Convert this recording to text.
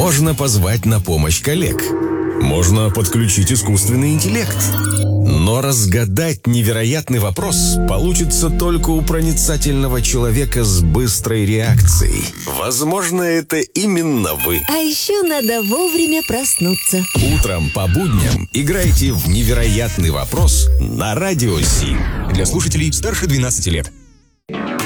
Можно позвать на помощь коллег. Можно подключить искусственный интеллект. Но разгадать невероятный вопрос получится только у проницательного человека с быстрой реакцией. Возможно, это именно вы. А еще надо вовремя проснуться. Утром по будням играйте в «Невероятный вопрос» на Радио Си. Для слушателей старше 12 лет.